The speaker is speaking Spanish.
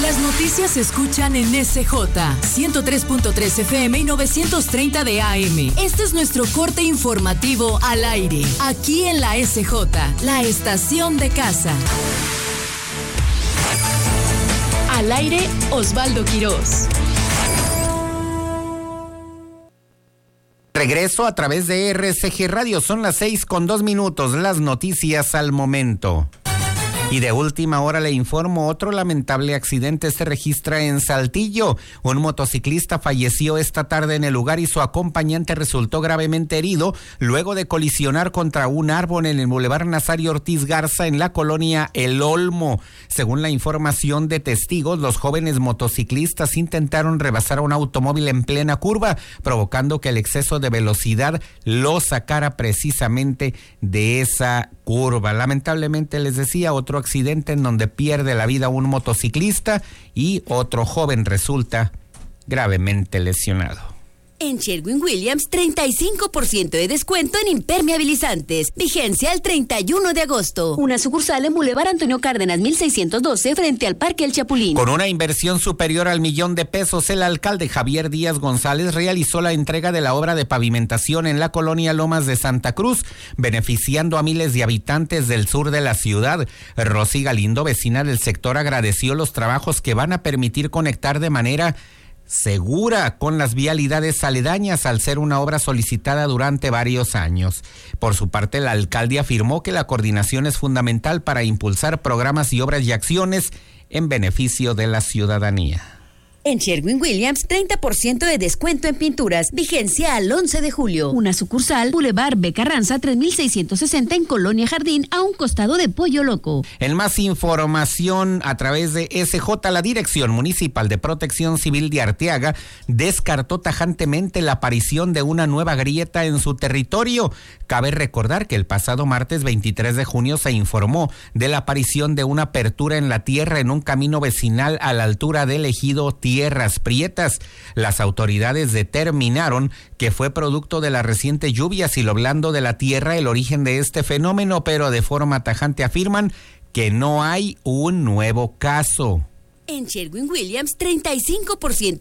Las noticias se escuchan en SJ 103.3 FM y 930 de AM. Este es nuestro corte informativo al aire, aquí en la SJ, la estación de casa. Al aire, Osvaldo Quirós. Regreso a través de RCG Radio, son las 6:02, las noticias al momento. Y de última hora le informo, otro lamentable accidente se registra en Saltillo. Un motociclista falleció esta tarde en el lugar y su acompañante resultó gravemente herido luego de colisionar contra un árbol en el Boulevard Nazario Ortiz Garza en la colonia El Olmo. Según la información de testigos, los jóvenes motociclistas intentaron rebasar un automóvil en plena curva, provocando que el exceso de velocidad lo sacara precisamente de esa curva. Lamentablemente, les decía, otro accidente en donde pierde la vida un motociclista y otro joven resulta gravemente lesionado. En Sherwin-Williams, 35% de descuento en impermeabilizantes. Vigencia el 31 de agosto. Una sucursal en Boulevard Antonio Cárdenas, 1612, frente al Parque El Chapulín. Con una inversión superior al $1,000,000, el alcalde Javier Díaz González realizó la entrega de la obra de pavimentación en la colonia Lomas de Santa Cruz, beneficiando a miles de habitantes del sur de la ciudad. Rosy Galindo, vecina del sector, agradeció los trabajos que van a permitir conectar de manera segura con las vialidades aledañas al ser una obra solicitada durante varios años. Por su parte, el alcalde afirmó que la coordinación es fundamental para impulsar programas y obras y acciones en beneficio de la ciudadanía. En Sherwin-Williams, 30% de descuento en pinturas. Vigencia al 11 de julio. Una sucursal, Boulevard B. Carranza, 3660 en Colonia Jardín, a un costado de Pollo Loco. En más información, a través de SJ, la Dirección Municipal de Protección Civil de Arteaga descartó tajantemente la aparición de una nueva grieta en su territorio. Cabe recordar que el pasado martes 23 de junio se informó de la aparición de una apertura en la tierra en un camino vecinal a la altura del ejido Tierras Prietas. Las autoridades determinaron que fue producto de las recientes lluvias y lo blando de la tierra el origen de este fenómeno, pero de forma tajante afirman que no hay un nuevo caso. En Sherwin-Williams, 35%